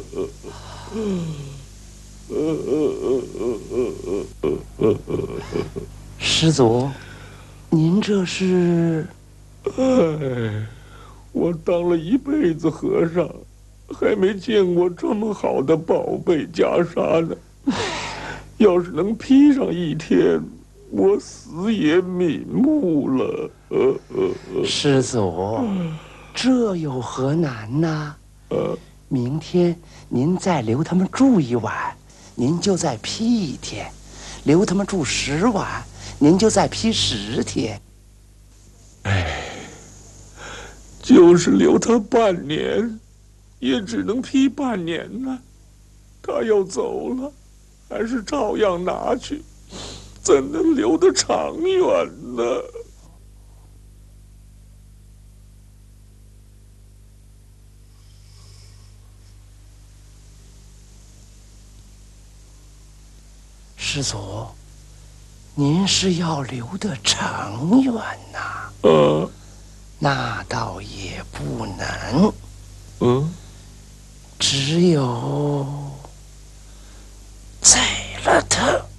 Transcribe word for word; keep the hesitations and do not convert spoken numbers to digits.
师祖，您这是？ 哎，我当了一辈子和尚，还没见过这么好的宝贝袈裟呢。要是能披上一天，我死也瞑目了。呃呃呃、 师祖，这有何难呢？ 呃、 明天您再留他们住一晚，您就再批一天；留他们住十晚，您就再批十天。 哎，就是留他半年，也只能批半年呢。他要走了，还是照样拿去，怎能留得长远呢？ 师祖，您是要留得长远呐？ 呃， 那倒也不能。 嗯， 只有宰了他。